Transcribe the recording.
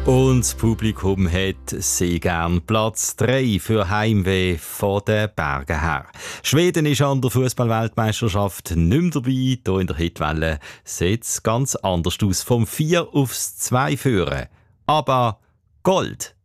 Und das Publikum hat sehr gern Platz 3 für Heimweh von den Bergen her. Schweden ist an der Fußball-Weltmeisterschaft nicht mehr dabei. Hier in der Hitwelle sieht es ganz anders aus. Vom 4 aufs 2 führen. Aber Gold